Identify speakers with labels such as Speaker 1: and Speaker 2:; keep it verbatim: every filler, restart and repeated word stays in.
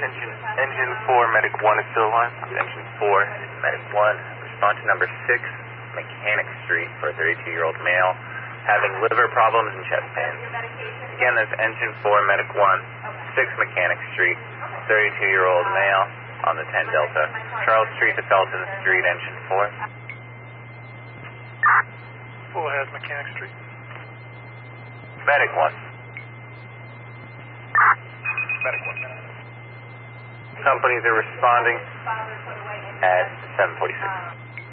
Speaker 1: Engine, engine four, medic one is still alive.
Speaker 2: Engine four, medic one. Respond to number six, Mechanic Street for a thirty-two-year-old male having liver problems and chest pains. Again, that's engine four, medic one, six Mechanic Street, thirty-two-year-old male on the ten Delta. Charles Street to Felton Street, engine four.
Speaker 1: Full has Mechanic Street.
Speaker 2: Medic one.
Speaker 1: Medic one.
Speaker 2: Companies are responding at seven forty-six.